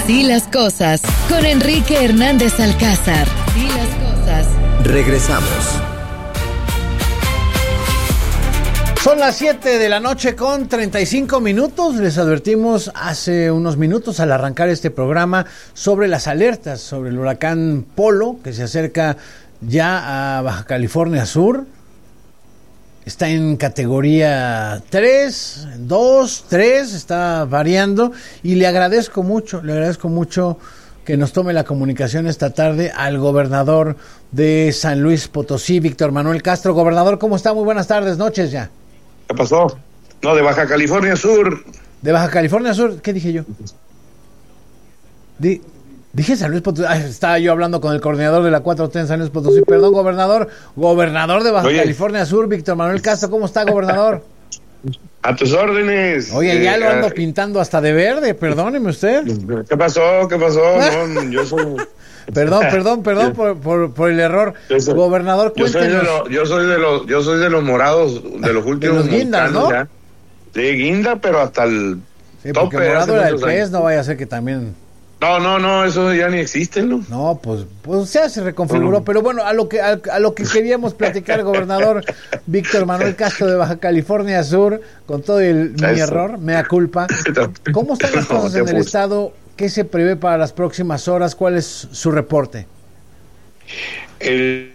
Así las cosas, con Enrique Hernández Alcázar. Así las cosas. Regresamos. Son las 7 de la noche con 35 minutos. Les advertimos hace unos minutos al arrancar este programa sobre las alertas sobre el huracán Polo, que se acerca ya a Baja California Sur. Está en categoría 3, 2, 3, está variando, y le agradezco mucho que nos tome la comunicación esta tarde al gobernador de San Luis Potosí, Víctor Manuel Castro. Gobernador, ¿cómo está? Muy buenas tardes, noches ya. ¿Qué pasó? No, de Baja California Sur. ¿De Baja California Sur? ¿Qué dije yo? Dije San Luis Potosí. Estaba yo hablando con el coordinador de la 4T en San Luis Potosí. Perdón, gobernador. Gobernador de Baja California Sur, Víctor Manuel Castro. ¿Cómo está, gobernador? A tus órdenes. Oye, ya lo ando pintando hasta de verde. Perdóneme usted. ¿Qué pasó? No, yo soy... Perdón por el error. Gobernador, cuéntenos. Yo soy de los morados, de los últimos. De los guindas, ¿no? Ya. De guinda, pero hasta el tope. Porque morado era el pez, no vaya a ser que también... No, eso ya ni existe, ¿no? No, pues ya se reconfiguró, pero bueno, a lo que queríamos platicar, gobernador Víctor Manuel Castro de Baja California Sur, con todo mi error, mea culpa. ¿Cómo están las cosas en el estado? ¿Qué se prevé para las próximas horas? ¿Cuál es su reporte? El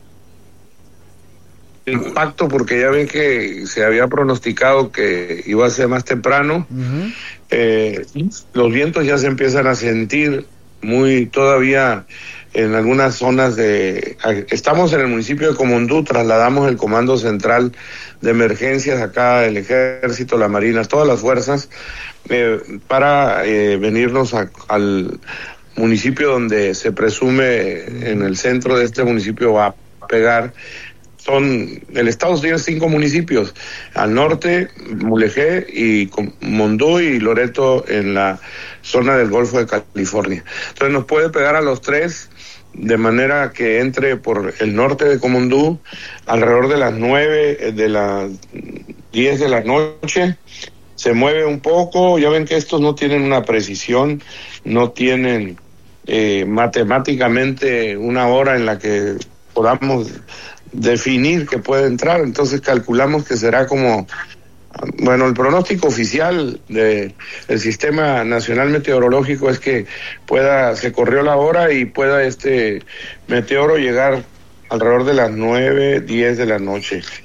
impacto, porque ya ven que se había pronosticado que iba a ser más temprano. Uh-huh. Los vientos ya se empiezan a sentir muy todavía en algunas zonas estamos en el municipio de Comondú, trasladamos el comando central de emergencias acá, el ejército, la marina, todas las fuerzas, para venirnos al municipio donde se presume en el centro de este municipio va a pegar. El estado tiene 5 municipios, al norte, Mulegé y Mondú y Loreto en la zona del Golfo de California. Entonces nos puede pegar a los 3, de manera que entre por el norte de Comondú alrededor de las 9, de las 10 de la noche, se mueve un poco. Ya ven que estos no tienen una precisión, no tienen matemáticamente una hora en la que podamos definir que puede entrar, entonces calculamos que será como, bueno, el pronóstico oficial del Sistema Nacional Meteorológico es que se corrió la hora y pueda este meteoro llegar alrededor de las 9, 10 de la noche.